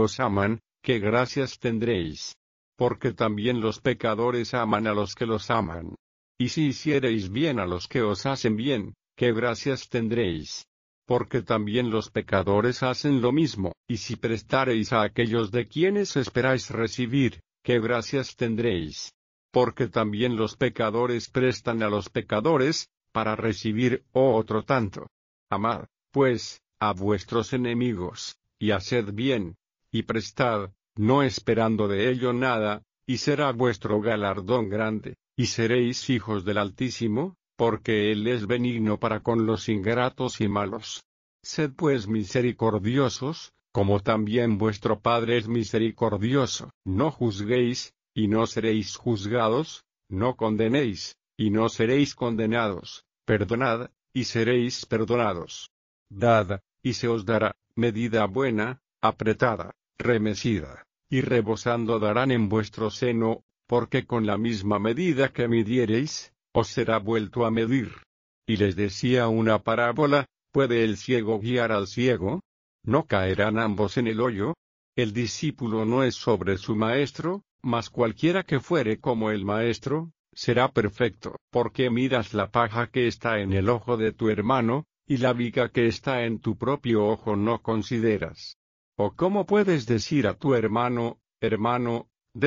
os aman, ¿qué gracias tendréis? Porque también los pecadores aman a los que los aman. Y si hiciereis bien a los que os hacen bien, ¿qué gracias tendréis? Porque también los pecadores hacen lo mismo. Y si prestareis a aquellos de quienes esperáis recibir, ¿qué gracias tendréis? Porque también los pecadores prestan a los pecadores, para recibir otro tanto. Amad, pues, a vuestros enemigos, y haced bien, y prestad, no esperando de ello nada, y será vuestro galardón grande, y seréis hijos del Altísimo, porque Él es benigno para con los ingratos y malos. Sed pues misericordiosos, como también vuestro Padre es misericordioso. No juzguéis, y no seréis juzgados, no condenéis, y no seréis condenados, perdonad, y seréis perdonados. Dad, y se os dará, medida buena, apretada, remecida, y rebosando darán en vuestro seno, porque con la misma medida que midiereis, os será vuelto a medir. Y les decía una parábola: ¿puede el ciego guiar al ciego? ¿No caerán ambos en el hoyo? El discípulo no es sobre su maestro, mas cualquiera que fuere como el maestro, será perfecto. ¿Por qué miras la paja que está en el ojo de tu hermano, y la viga que está en tu propio ojo no consideras? ¿O cómo puedes decir a tu hermano, hermano,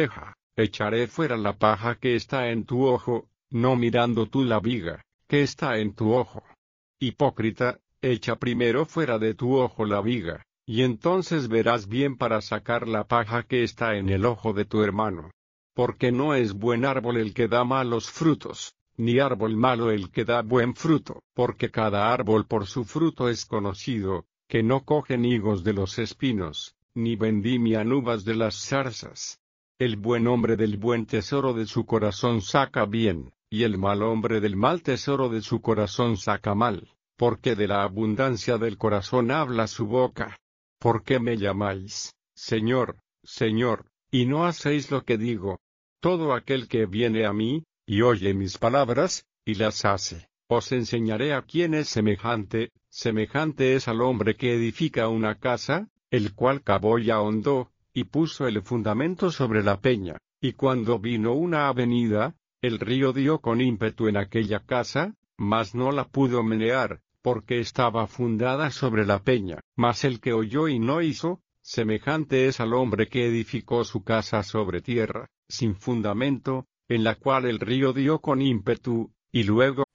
echaré fuera la paja que está en tu ojo, no mirando tú la viga que está en tu ojo? Hipócrita, echa primero fuera de tu ojo la viga, y entonces verás bien para sacar la paja que está en el ojo de tu hermano. Porque no es buen árbol el que da malos frutos, ni árbol malo el que da buen fruto. Porque cada árbol por su fruto es conocido, que no cogen higos de los espinos, ni vendimian uvas de las zarzas. El buen hombre del buen tesoro de su corazón saca bien, y el mal hombre del mal tesoro de su corazón saca mal. Porque de la abundancia del corazón habla su boca. ¿Por qué me llamáis, Señor, Señor, y no hacéis lo que digo? Todo aquel que viene a mí, y oye mis palabras, y las hace, os enseñaré a quién es semejante. Semejante es al hombre que edifica una casa, el cual cavó y ahondó, y puso el fundamento sobre la peña, y cuando vino una avenida, el río dio con ímpetu en aquella casa, mas no la pudo menear, porque estaba fundada sobre la peña. Mas el que oyó y no hizo, semejante es al hombre que edificó su casa sobre tierra, sin fundamento, en la cual el río dio con ímpetu, y luego